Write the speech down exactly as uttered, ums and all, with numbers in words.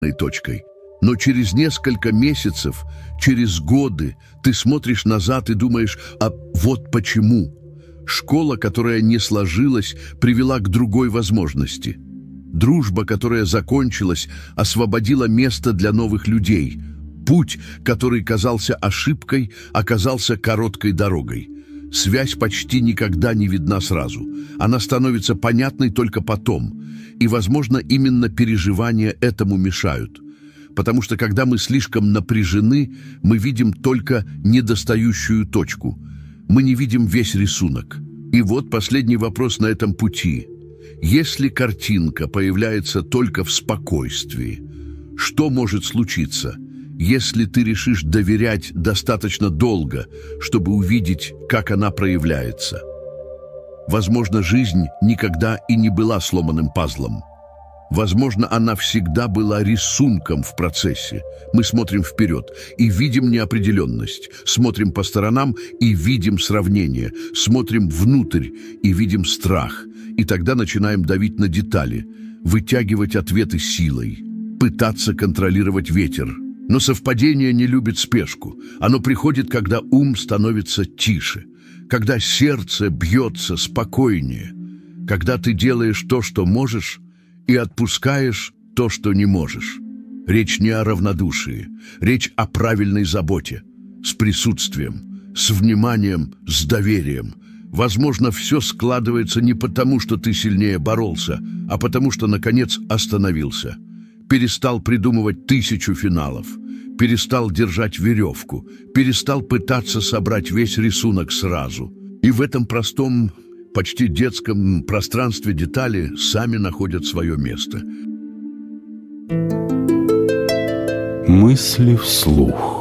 точкой. Но через несколько месяцев, через годы ты смотришь назад и думаешь: а вот почему. Школа, которая не сложилась, привела к другой возможности. Дружба, которая закончилась, освободила место для новых людей. Путь, который казался ошибкой, оказался короткой дорогой. Связь почти никогда не видна сразу. Она становится понятной только потом. И, возможно, именно переживания этому мешают. Потому что, когда мы слишком напряжены, мы видим только недостающую точку. Мы не видим весь рисунок. И вот последний вопрос на этом пути. Если картинка появляется только в спокойствии, что может случиться, если ты решишь доверять достаточно долго, чтобы увидеть, как она проявляется? Возможно, жизнь никогда и не была сломанным пазлом. Возможно, она всегда была рисунком в процессе. Мы смотрим вперед и видим неопределенность, смотрим по сторонам и видим сравнение, смотрим внутрь и видим страх, и тогда начинаем давить на детали, вытягивать ответы силой, пытаться контролировать ветер. Но совпадение не любит спешку. Оно приходит, когда ум становится тише, когда сердце бьется спокойнее, когда ты делаешь то, что можешь, и отпускаешь то, что не можешь. Речь не о равнодушии, речь о правильной заботе, с присутствием, с вниманием, с доверием. Возможно, все складывается не потому, что ты сильнее боролся, а потому, что, наконец, остановился. Перестал придумывать тысячу финалов, перестал держать веревку, перестал пытаться собрать весь рисунок сразу. И в этом простом, почти детском пространстве детали сами находят свое место. Мысли вслух.